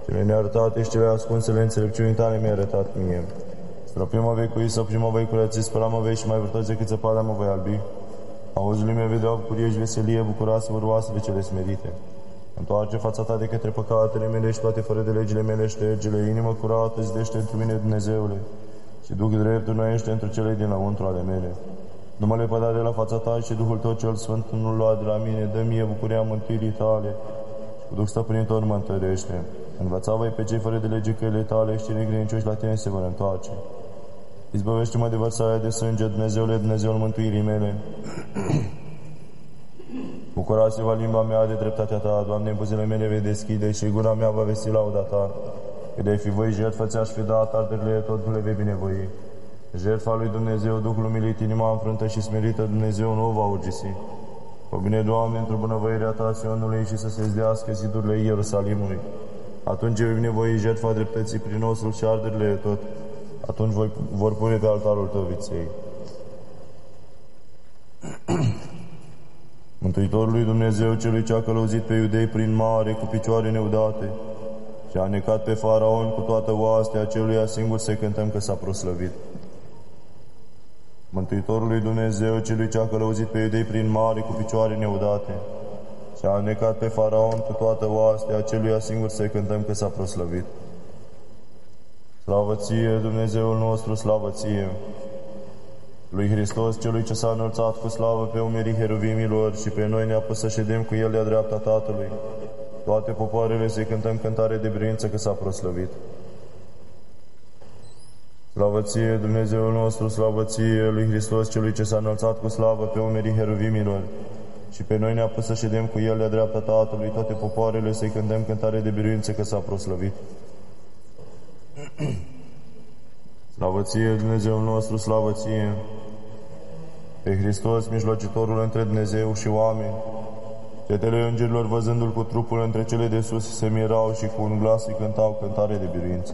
Cele nearătate și cele ascunsele înțelepciunii tale mi-ai arătat mie. Stropim-mă vei cu isop și mă vei curăți, spăla-mă vei și mai vârtos decât zăpada mă voi albi. Auzul mi vedeau bucurie și veselie, bucuroasă vârvoasă cele smerite. Întoarce fața ta de către păcatele mele și toate fără de legile mele ștergele, inimă curată zidește într mine, Dumnezeule, și Duh drept înnoiește într cele din lăuntru ale mele. Nu mă lepăda de la fața ta și Duhul tău cel Sfânt nu-l lua de la mine, dă mie bucuria mântuirii tale și cu Duh stăpânitor mă întărește. Învăța voi pe cei fără de lege căile tale și cei necredincioși la tine se vor întoarce. Izbăvește-mă de vărsarea de sânge, Dumnezeule, Dumnezeul mântuirii mele. Bucurați-vă limba mea de dreptatea ta, Doamne, buzele mele vei deschide și gura mea va vesti lauda ta. Că de-ai fi voi jertfă ți-aș fi dat, arderile tot le vei binevoi. Jertfa lui Dumnezeu, Duhul umilit, inima înfrântă și smerită, Dumnezeu nu o va urgisi. Fă bine, Doamne, într-o bunăvoirea ta Sionului și să se zdească zidurile Ierusalimului. Atunci vei binevoi jertfa dreptății prin osul și arderile tot. Atunci vor pune pe altarul tău viței. Mântuitorului Dumnezeu, celui ce a călăuzit pe iudei prin mare cu picioare neudate și a necat pe faraon cu toată oastea, aceluia singur să cântăm că s-a proslăvit. Mântuitorului Dumnezeu, celui ce a călăuzit pe iudei prin mare cu picioare neudate și a necat pe faraon cu toată oastea, aceluia singur să cântăm că s-a proslăvit. Slavă ție, Dumnezeul nostru, slavă ție! Lui Hristos, celui ce s-a înălțat cu slavă pe umerii heruvimilor și pe noi ne-a pus să ședem cu El de-a dreapta Tatălui. Toate popoarele să-i cântăm cântare de biruință că s-a proslăvit. Slavă ție, Dumnezeul nostru, slavă ție, lui Hristos, celui ce s-a înălțat cu slavă pe umerii heruvimilor și pe noi ne-a pus să ședem cu El de-a dreapta Tatălui. Toate popoarele să-i cântăm cântare de biruință că s-a proslăvit. Slavă ție, Dumnezeul nostru, slavă ție! Pe Hristos, mijlocitorul între Dumnezeu și oameni, cetele îngerilor văzându-L cu trupul între cele de sus se mirau și cu un glas îi cântau cântare de biruință.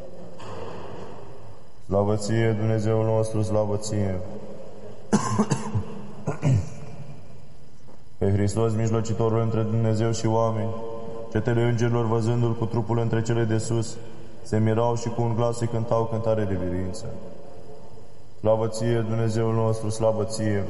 Slavă ție, Dumnezeul nostru, slavă ție! Pe Hristos, mijlocitorul între Dumnezeu și oameni, cetele îngerilor văzându-L cu trupul între cele de sus se mirau și cu un glas îi cântau cântare de biruință. Slavă ție, Dumnezeul nostru, slavă ție!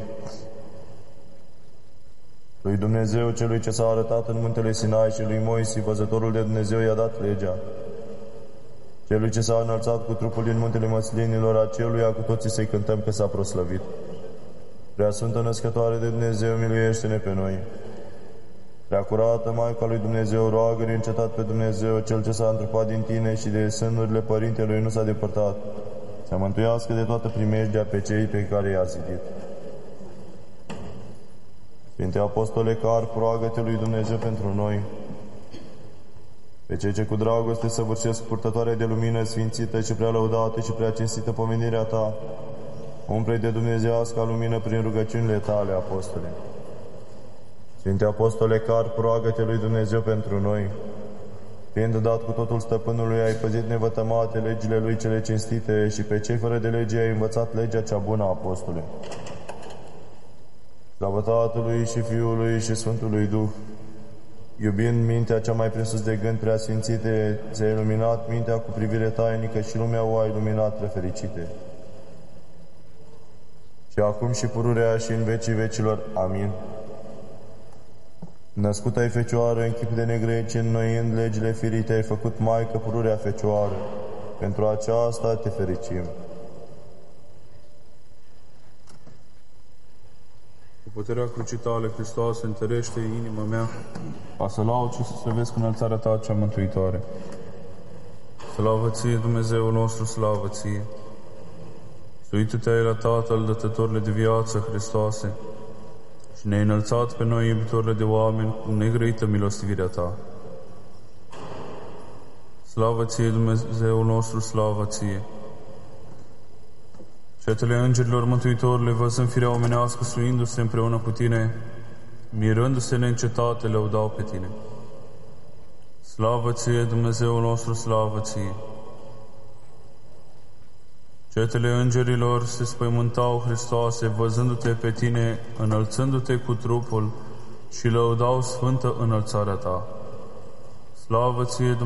Lui Dumnezeu, celui ce s-a arătat în muntele Sinai și lui Moise, văzătorul de Dumnezeu, i-a dat legea. Celui ce s-a înălțat cu trupul din muntele măslinilor, aceluia cu toții să-i cântăm că s-a proslăvit. Prea Sfântă Născătoare de Dumnezeu, miluiește-ne pe noi! Prea curată Maica lui Dumnezeu, roagă-ne încetat pe Dumnezeu, Cel ce s-a întrupat din tine și de sânurile Părintelui nu s-a depărtat, să mântuiască de toată primejdea pe cei pe care i-a zidit. Sfinte Apostole Carp, roagă-te lui Dumnezeu pentru noi, pe cei ce cu dragoste săvârșesc purtătoare de lumină sfințită și prea lăudată și prea cinstită pomenirea ta, umple de dumnezeiasca lumină prin rugăciunile tale, Apostole. Sfinte Apostole Carp, roagă-te lui Dumnezeu pentru noi. Fiind dat cu totul stăpânului, ai păzit nevătămate legile lui cele cinstite și pe cei fără de lege ai învățat legea cea bună, Apostole. Slavă Tatălui și Fiului și Sfântului Duh, iubind mintea cea mai presus de gând preasfințite, ți-ai iluminat mintea cu privire tainică și lumea o a iluminat prefericite. Și acum și pururea și în vecii vecilor. Amin. Născut ai Fecioară în chip de negreci, înnoind legile firii, te-ai făcut Maică pururea Fecioară. Pentru aceasta te fericim. Cu puterea crucii tale, Hristoase, întărește inima mea, ca să laud și să slăvesc înălțarea ta cea mântuitoare. Slavă ție, Dumnezeul nostru, slavă ție! Suită-te-ai la Tatăl, dătătorile de viață, Hristoase, și ne-ai înălțat pe noi, iubitorile de oameni, cu negrăită milostivirea ta. Slavă ție, Dumnezeul nostru, slavă ție! Cetele îngerilor mântuitorile, văzând firea omenească, suindu-se împreună cu tine, mirându-se neîncetate, lăudau pe tine. Slavă ție, Dumnezeul nostru, slavă ție! Cetele îngerilor se spăimântau, Hristoase, văzându-te pe tine, înălțându-te cu trupul și lăudau sfântă înălțarea ta. Slavă ție,